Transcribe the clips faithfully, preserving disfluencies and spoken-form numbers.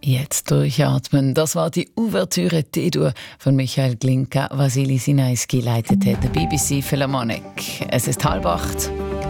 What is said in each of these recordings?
Jetzt durchatmen. Das war die Ouvertüre D-Dur von Michael Glinka. Vasili Sinaisky leitete der B B C Philharmonic. Es ist halb acht.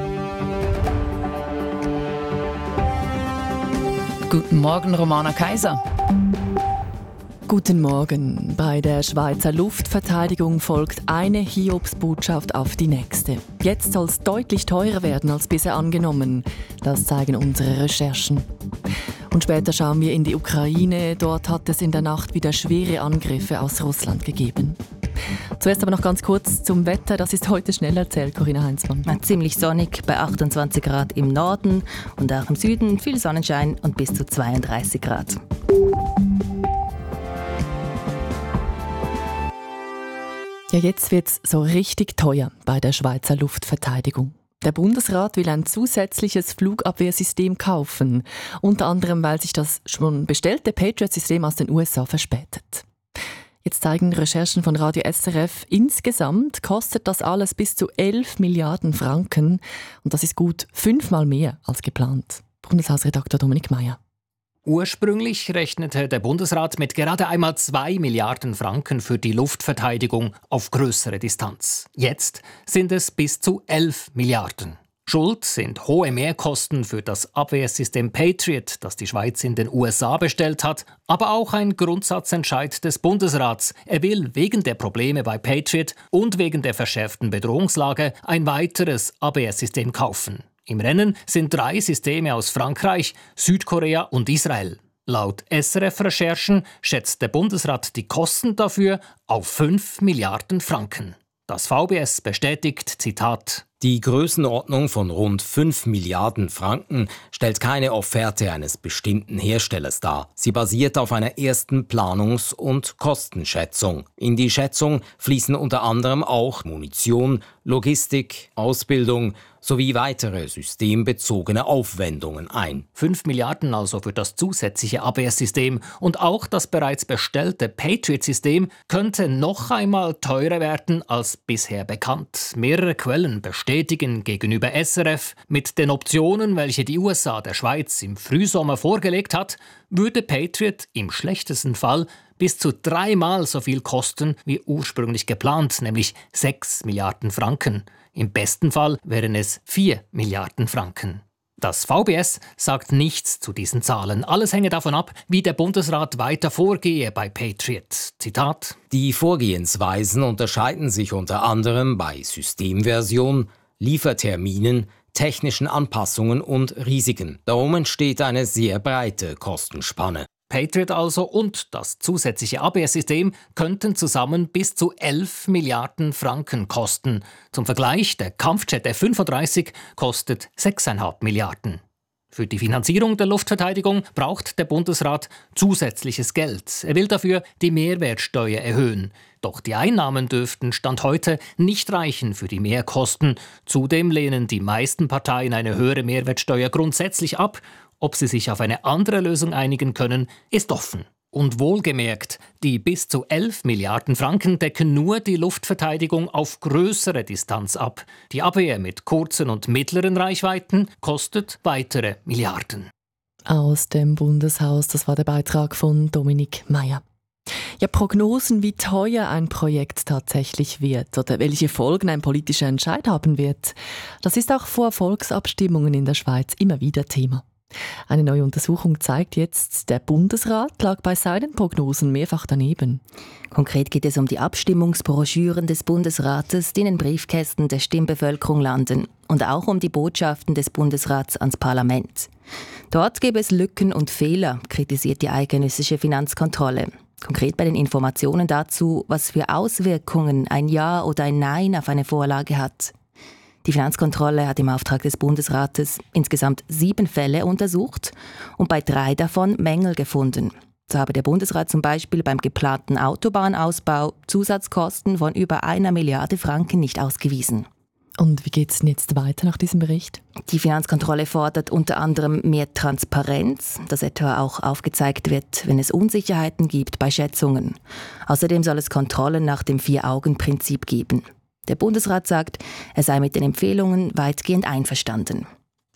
Guten Morgen, Romana Kaiser. Guten Morgen. Bei der Schweizer Luftverteidigung folgt eine Hiobsbotschaft auf die nächste. Jetzt soll es deutlich teurer werden als bisher angenommen. Das zeigen unsere Recherchen. Und später schauen wir in die Ukraine. Dort hat es in der Nacht wieder schwere Angriffe aus Russland gegeben. Zuerst aber noch ganz kurz zum Wetter. Das ist heute schnell erzählt, Corinna Heinzmann. Ziemlich sonnig bei achtundzwanzig Grad im Norden und auch im Süden viel Sonnenschein und bis zu zweiunddreißig Grad. Ja, jetzt wird es so richtig teuer bei der Schweizer Luftverteidigung. Der Bundesrat will ein zusätzliches Flugabwehrsystem kaufen, unter anderem, weil sich das schon bestellte Patriot-System aus den U S A verspätet. Jetzt zeigen Recherchen von Radio S R F, insgesamt kostet das alles bis zu elf Milliarden Franken und das ist gut fünfmal mehr als geplant. Bundeshausredakteur Dominik Meier. Ursprünglich rechnete der Bundesrat mit gerade einmal zwei Milliarden Franken für die Luftverteidigung auf größere Distanz. Jetzt sind es bis zu elf Milliarden. Schuld sind hohe Mehrkosten für das Abwehrsystem Patriot, das die Schweiz in den U S A bestellt hat, aber auch ein Grundsatzentscheid des Bundesrats. Er will wegen der Probleme bei Patriot und wegen der verschärften Bedrohungslage ein weiteres Abwehrsystem kaufen. Im Rennen sind drei Systeme aus Frankreich, Südkorea und Israel. Laut S R F-Recherchen schätzt der Bundesrat die Kosten dafür auf fünf Milliarden Franken. Das V B S bestätigt, Zitat: Die Größenordnung von rund fünf Milliarden Franken stellt keine Offerte eines bestimmten Herstellers dar. Sie basiert auf einer ersten Planungs- und Kostenschätzung. In die Schätzung fließen unter anderem auch Munition, Logistik, Ausbildung sowie weitere systembezogene Aufwendungen ein. fünf Milliarden also für das zusätzliche Abwehrsystem und auch das bereits bestellte Patriot-System könnte noch einmal teurer werden als bisher bekannt. Mehrere Quellen bestätigen gegenüber S R F, mit den Optionen, welche die U S A der Schweiz im Frühsommer vorgelegt hat, würde Patriot im schlechtesten Fall bis zu dreimal so viel kosten wie ursprünglich geplant, nämlich sechs Milliarden Franken. Im besten Fall wären es vier Milliarden Franken. Das V B S sagt nichts zu diesen Zahlen. Alles hänge davon ab, wie der Bundesrat weiter vorgehe bei Patriot. Zitat: Die Vorgehensweisen unterscheiden sich unter anderem bei Systemversion, Lieferterminen, technischen Anpassungen und Risiken. Darum entsteht eine sehr breite Kostenspanne. Patriot also und das zusätzliche Abwehrsystem könnten zusammen bis zu elf Milliarden Franken kosten. Zum Vergleich, der Kampfjet F fünfunddreißig kostet sechs Komma fünf Milliarden. Für die Finanzierung der Luftverteidigung braucht der Bundesrat zusätzliches Geld. Er will dafür die Mehrwertsteuer erhöhen. Doch die Einnahmen dürften Stand heute nicht reichen für die Mehrkosten. Zudem lehnen die meisten Parteien eine höhere Mehrwertsteuer grundsätzlich ab. Ob sie sich auf eine andere Lösung einigen können, ist offen. Und wohlgemerkt, die bis zu elf Milliarden Franken decken nur die Luftverteidigung auf größere Distanz ab. Die Abwehr mit kurzen und mittleren Reichweiten kostet weitere Milliarden. Aus dem Bundeshaus, das war der Beitrag von Dominik Meier. Ja, Prognosen, wie teuer ein Projekt tatsächlich wird oder welche Folgen ein politischer Entscheid haben wird, das ist auch vor Volksabstimmungen in der Schweiz immer wieder Thema. Eine neue Untersuchung zeigt jetzt, der Bundesrat lag bei seinen Prognosen mehrfach daneben. Konkret geht es um die Abstimmungsbroschüren des Bundesrates, die in den Briefkästen der Stimmbevölkerung landen. Und auch um die Botschaften des Bundesrats ans Parlament. Dort gäbe es Lücken und Fehler, kritisiert die eidgenössische Finanzkontrolle. Konkret bei den Informationen dazu, was für Auswirkungen ein Ja oder ein Nein auf eine Vorlage hat. Die Finanzkontrolle hat im Auftrag des Bundesrates insgesamt sieben Fälle untersucht und bei drei davon Mängel gefunden. So habe der Bundesrat zum Beispiel beim geplanten Autobahnausbau Zusatzkosten von über einer Milliarde Franken nicht ausgewiesen. Und wie geht es jetzt weiter nach diesem Bericht? Die Finanzkontrolle fordert unter anderem mehr Transparenz, dass etwa auch aufgezeigt wird, wenn es Unsicherheiten gibt bei Schätzungen. Außerdem soll es Kontrollen nach dem Vier-Augen-Prinzip geben. Der Bundesrat sagt, er sei mit den Empfehlungen weitgehend einverstanden.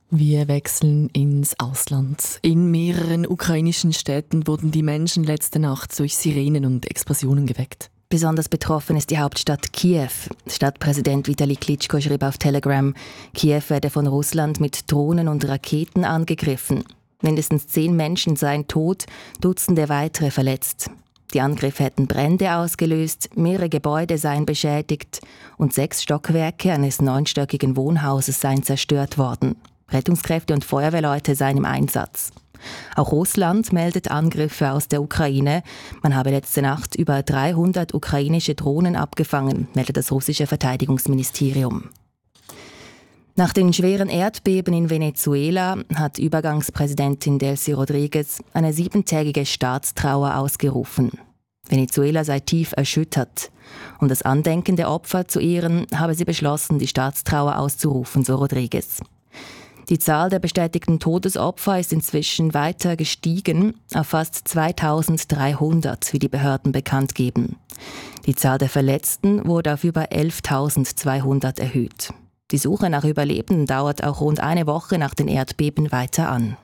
Wir wechseln ins Ausland. In mehreren ukrainischen Städten wurden die Menschen letzte Nacht durch Sirenen und Explosionen geweckt. Besonders betroffen ist die Hauptstadt Kiew. Stadtpräsident Vitali Klitschko schrieb auf Telegram, Kiew werde von Russland mit Drohnen und Raketen angegriffen. Mindestens zehn Menschen seien tot, Dutzende weitere verletzt. Die Angriffe hätten Brände ausgelöst, mehrere Gebäude seien beschädigt und sechs Stockwerke eines neunstöckigen Wohnhauses seien zerstört worden. Rettungskräfte und Feuerwehrleute seien im Einsatz. Auch Russland meldet Angriffe aus der Ukraine. Man habe letzte Nacht über dreihundert ukrainische Drohnen abgefangen, meldet das russische Verteidigungsministerium. Nach den schweren Erdbeben in Venezuela hat Übergangspräsidentin Delcy Rodriguez eine siebentägige Staatstrauer ausgerufen. Venezuela sei tief erschüttert. Um das Andenken der Opfer zu ehren, habe sie beschlossen, die Staatstrauer auszurufen, so Rodriguez. Die Zahl der bestätigten Todesopfer ist inzwischen weiter gestiegen auf fast zweitausenddreihundert, wie die Behörden bekannt geben. Die Zahl der Verletzten wurde auf über elftausendzweihundert erhöht. Die Suche nach Überlebenden dauert auch rund eine Woche nach den Erdbeben weiter an.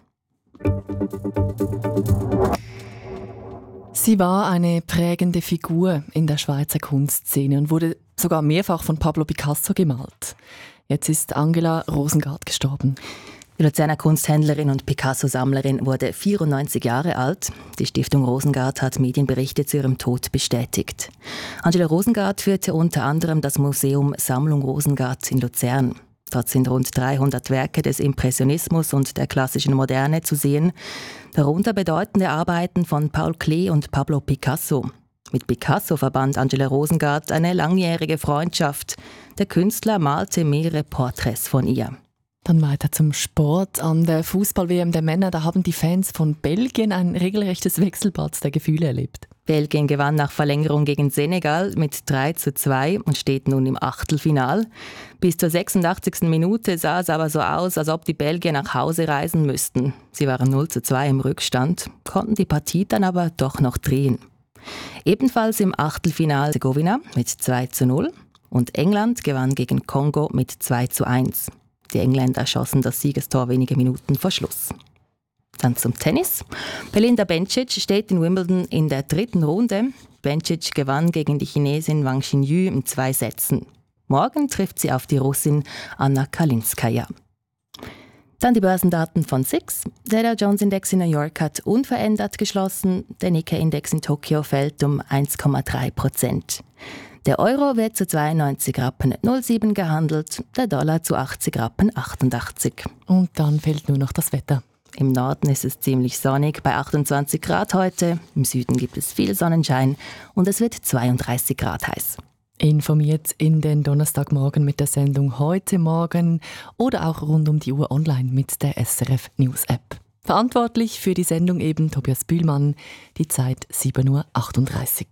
Sie war eine prägende Figur in der Schweizer Kunstszene und wurde sogar mehrfach von Pablo Picasso gemalt. Jetzt ist Angela Rosengart gestorben. Die Luzerner Kunsthändlerin und Picasso-Sammlerin wurde vierundneunzig Jahre alt. Die Stiftung Rosengart hat Medienberichte zu ihrem Tod bestätigt. Angela Rosengart führte unter anderem das Museum Sammlung Rosengart in Luzern. Dort sind rund dreihundert Werke des Impressionismus und der klassischen Moderne zu sehen, darunter bedeutende Arbeiten von Paul Klee und Pablo Picasso. Mit Picasso verband Angela Rosengart eine langjährige Freundschaft. Der Künstler malte mehrere Porträts von ihr. Dann weiter zum Sport. An der Fußball-W M der Männer, da haben die Fans von Belgien ein regelrechtes Wechselbad der Gefühle erlebt. Belgien gewann nach Verlängerung gegen Senegal mit drei zu zwei und steht nun im Achtelfinal. Bis zur sechsundachtzigsten Minute sah es aber so aus, als ob die Belgier nach Hause reisen müssten. Sie waren null zu zwei im Rückstand, konnten die Partie dann aber doch noch drehen. Ebenfalls im Achtelfinal Herzegowina mit zwei zu null und England gewann gegen Kongo mit zwei zu eins. Die Engländer schossen das Siegestor wenige Minuten vor Schluss. Dann zum Tennis. Belinda Bencic steht in Wimbledon in der dritten Runde. Bencic gewann gegen die Chinesin Wang Xinyu in zwei Sätzen. Morgen trifft sie auf die Russin Anna Kalinskaya. Dann die Börsendaten von S I X. Der Dow Jones Index in New York hat unverändert geschlossen. Der Nikkei-Index in Tokio fällt um eins Komma drei Prozent. Der Euro wird zu zweiundneunzig Rappen null sieben gehandelt, der Dollar zu achtzig Rappen achtundachtzig. Und dann fehlt nur noch das Wetter. Im Norden ist es ziemlich sonnig bei achtundzwanzig Grad heute. Im Süden gibt es viel Sonnenschein und es wird zweiunddreißig Grad heiß. Informiert in den Donnerstagmorgen mit der Sendung «Heute Morgen» oder auch rund um die Uhr online mit der S R F News App. Verantwortlich für die Sendung eben Tobias Bühlmann. Die Zeit sieben Uhr achtunddreißig.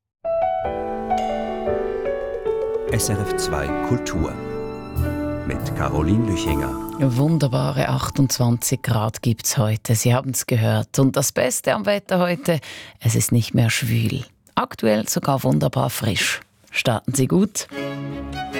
S R F zwei Kultur mit Caroline Lüchinger. Wunderbare achtundzwanzig Grad gibt es heute, Sie haben es gehört. Und das Beste am Wetter heute, es ist nicht mehr schwül. Aktuell sogar wunderbar frisch. Starten Sie gut.